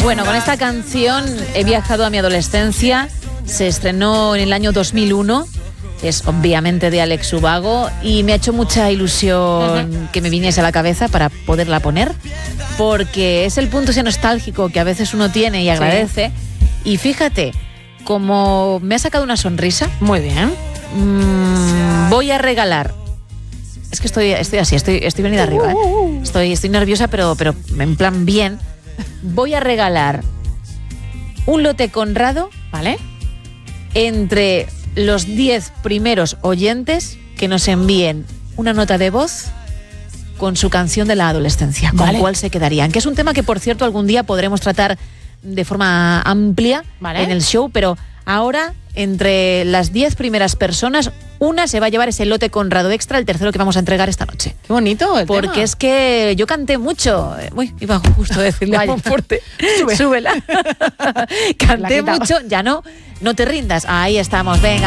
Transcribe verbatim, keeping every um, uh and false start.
Bueno, con esta canción he viajado a mi adolescencia. Se estrenó en el año dos mil uno. Es obviamente de Alex Ubago y me ha hecho mucha ilusión uh-huh. que me viniese a la cabeza para poderla poner, porque es el punto ese nostálgico que a veces uno tiene y agradece. Sí. Y fíjate, como me ha sacado una sonrisa. Muy bien. Mmm, voy a regalar. Es que estoy, estoy así, estoy, estoy venida arriba. ¿eh? Estoy, estoy nerviosa, pero, pero en plan bien. Voy a regalar un lote Conrado, ¿vale? Entre los diez primeros oyentes que nos envíen una nota de voz con su canción de la adolescencia. ¿Con vale. cuál se quedarían? Que es un tema que, por cierto, algún día podremos tratar de forma amplia vale. en el show, pero ahora, entre las diez primeras personas, una se va a llevar ese lote Conrado Extra, el tercero que vamos a entregar esta noche. Qué bonito el Porque tema. Es que yo canté mucho. Uy, iba justo a decirle a Monforte. Sube. Súbela. Canté mucho, ya no. No te rindas. Ahí estamos, venga.